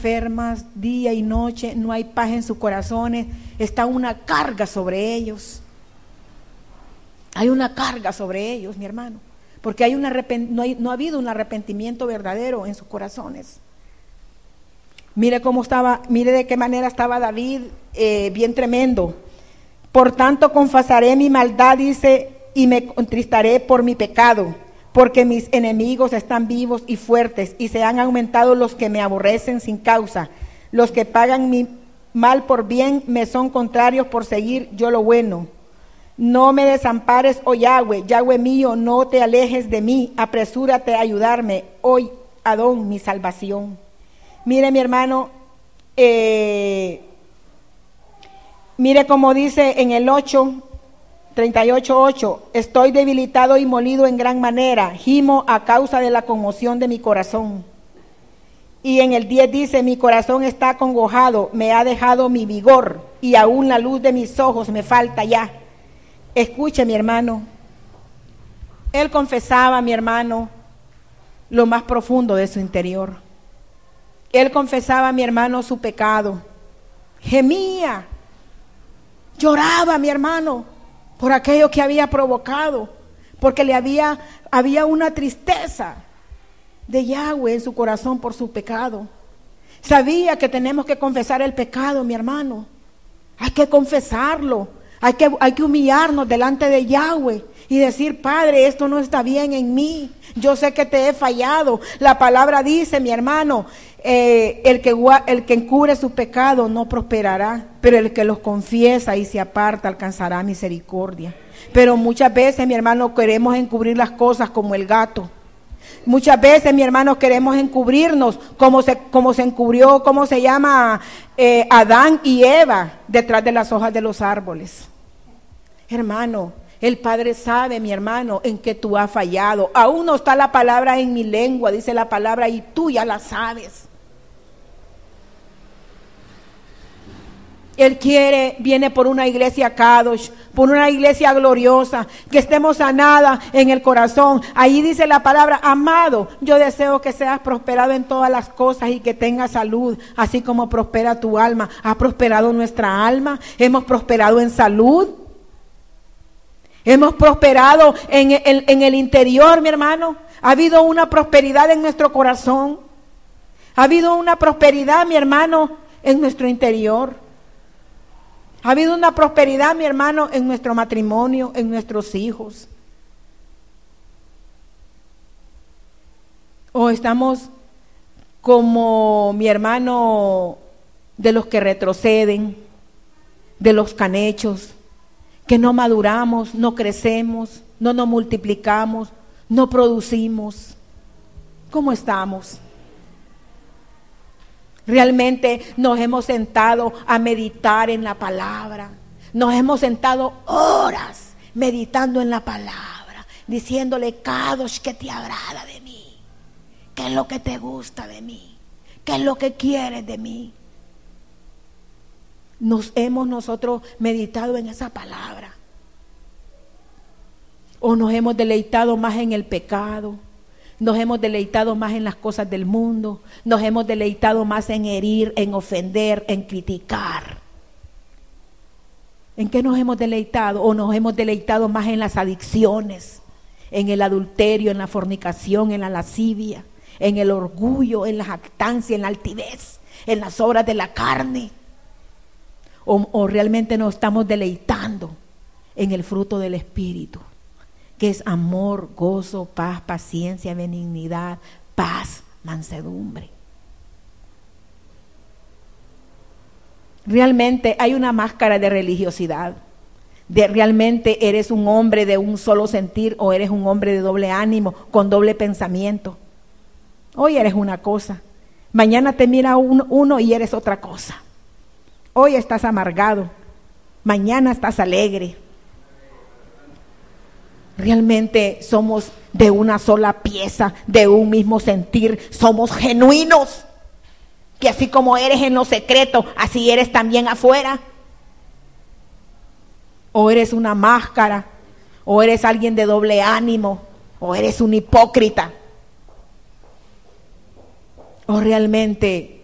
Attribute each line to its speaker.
Speaker 1: enfermas día y noche, no hay paz en sus corazones, está una carga sobre ellos. Hay una carga sobre ellos, mi hermano, porque no ha habido un arrepentimiento verdadero en sus corazones. Mire cómo estaba, mire de qué manera estaba David, bien tremendo. Por tanto confesaré mi maldad, dice, y me contristaré por mi pecado, porque mis enemigos están vivos y fuertes, y se han aumentado los que me aborrecen sin causa. Los que pagan mi mal por bien me son contrarios por seguir yo lo bueno. No me desampares, oh Yahweh, Yahweh mío, no te alejes de mí, apresúrate a ayudarme, oh Adón, mi salvación. Mire, mi hermano, mire como dice en el 38:8, estoy debilitado y molido en gran manera, gimo a causa de la conmoción de mi corazón. Y en el 10 dice, mi corazón está acongojado, me ha dejado mi vigor, y aún la luz de mis ojos me falta ya. Escuche, mi hermano, él confesaba, mi hermano, lo más profundo de su interior. Él confesaba, mi hermano, su pecado. Gemía, lloraba, mi hermano, por aquello que había provocado, porque había una tristeza de Yahweh en su corazón por su pecado. Sabía que tenemos que confesar el pecado, mi hermano. Hay que confesarlo. Hay que humillarnos delante de Yahweh y decir, Padre, esto no está bien en mí. Yo sé que te he fallado. La palabra dice, mi hermano, el que encubre su pecado no prosperará, pero el que los confiesa y se aparta alcanzará misericordia. Pero muchas veces, mi hermano, queremos encubrir las cosas como el gato. Muchas veces, mi hermano, queremos encubrirnos como se encubrió, ¿cómo se llama? Adán y Eva detrás de las hojas de los árboles. Hermano, el Padre sabe, mi hermano, en que tú has fallado. Aún no está la palabra en mi lengua, dice la palabra, y tú ya la sabes. Él viene por una iglesia Kadosh, por una iglesia gloriosa, que estemos sanadas en el corazón. Ahí dice la palabra, amado, yo deseo que seas prosperado en todas las cosas y que tengas salud, así como prospera tu alma. ¿Ha prosperado nuestra alma? ¿Hemos prosperado en salud? ¿Hemos prosperado en el interior, mi hermano? ¿Ha habido una prosperidad en nuestro corazón? ¿Ha habido una prosperidad, mi hermano, en nuestro interior? ¿Ha habido una prosperidad, mi hermano, en nuestro matrimonio, en nuestros hijos? ¿O estamos como, mi hermano, de los que retroceden, de los canechos, que no maduramos, no crecemos, no nos multiplicamos, no producimos? ¿Cómo estamos? Realmente nos hemos sentado a meditar en la palabra. Nos hemos sentado horas meditando en la palabra, diciéndole, Kadosh, ¿qué te agrada de mí? ¿Qué es lo que te gusta de mí? ¿Qué es lo que quieres de mí? Nos hemos nosotros meditado en esa palabra. O nos hemos deleitado más en el pecado. Nos hemos deleitado más en las cosas del mundo. Nos hemos deleitado más en herir, en ofender, en criticar. ¿En qué nos hemos deleitado? O nos hemos deleitado más en las adicciones, en el adulterio, en la fornicación, en la lascivia, en el orgullo, en la jactancia, en la altivez, en las obras de la carne. O realmente nos estamos deleitando en el fruto del Espíritu, que es amor, gozo, paz, paciencia, benignidad, paz, mansedumbre. Realmente hay una máscara de religiosidad, de realmente eres un hombre de un solo sentir o eres un hombre de doble ánimo, con doble pensamiento. Hoy eres una cosa, mañana te mira uno y eres otra cosa. Hoy estás amargado, mañana estás alegre. Realmente somos de una sola pieza, de un mismo sentir, somos genuinos, que así como eres en lo secreto, así eres también afuera. O eres una máscara, o eres alguien de doble ánimo, o eres un hipócrita. O realmente